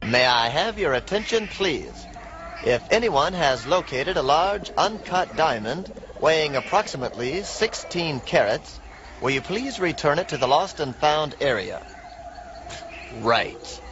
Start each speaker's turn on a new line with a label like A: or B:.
A: May I have your attention, please? If anyone has located a large uncut diamond weighing approximately 16 carats, will you please return it to the lost and found area?
B: Right.